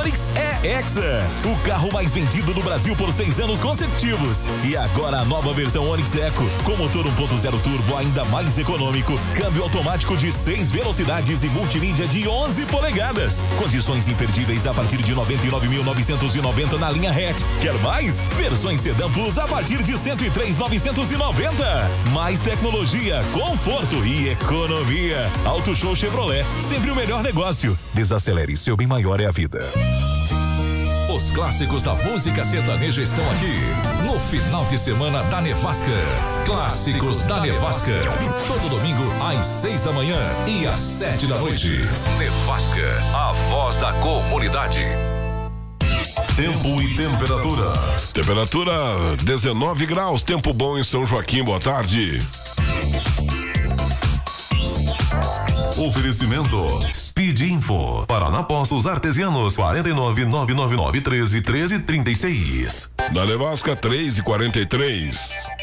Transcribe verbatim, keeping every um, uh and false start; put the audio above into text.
Onix é Hexa, o carro mais vendido do Brasil por seis anos consecutivos. E agora a nova versão Onix Eco, com motor um ponto zero turbo ainda mais econômico, câmbio automático de seis velocidades e multimídia de onze polegadas. Condições imperdíveis a partir de noventa e nove mil novecentos e noventa na linha hatch. Quer mais? Versões Sedan Plus a partir de cento e três mil novecentos e noventa. Mais tecnologia, conforto e economia. Auto Show Chevrolet, sempre o melhor negócio. Desacelere, seu bem maior é a vida. Os clássicos da música sertaneja estão aqui no final de semana da Nevasca. Clássicos da Nevasca. Todo domingo às seis da manhã e às sete da noite. Nevasca, a voz da comunidade. Tempo e temperatura. Temperatura dezenove graus, tempo bom em São Joaquim, boa tarde. Oferecimento Speed Info, Paraná Postos Artesianos, quarenta e nove, nove nove nove, treze, treze, trinta e seis. Na Nevasca, três e quarenta e três.